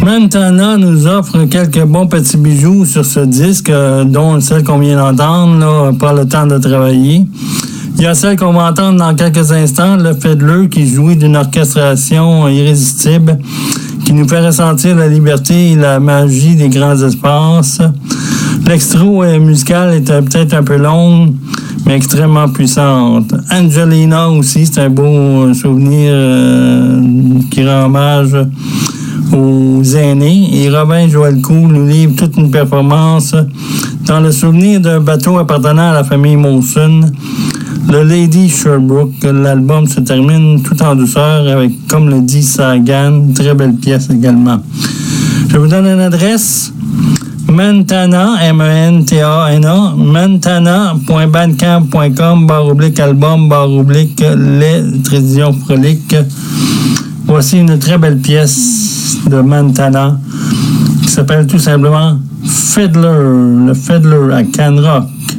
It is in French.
Montana nous offre quelques bons petits bijoux sur ce disque, dont celle qu'on vient d'entendre, là, Pas le temps de travailler. Il y a celle qu'on va entendre dans quelques instants, le Fiddler, qui jouit d'une orchestration irrésistible, qui nous fait ressentir la liberté et la magie des grands espaces. L'extro musical est peut-être un peu long, mais extrêmement puissante. Angelina aussi, c'est un beau souvenir qui rend hommage aux aînés. Et Robin Joël-Coux nous livre toute une performance dans le souvenir d'un bateau appartenant à la famille Molson, le Lady Sherbrooke. L'album se termine tout en douceur avec, comme le dit Sagan, très belle pièce également. Je vous donne une adresse. Montana, M-E-N-T-A-N-A, montana.bandcamp.com, /album, /les frolique. Voici une très belle pièce de Montana qui s'appelle tout simplement Fiddler, le Fiddler à Can Rock.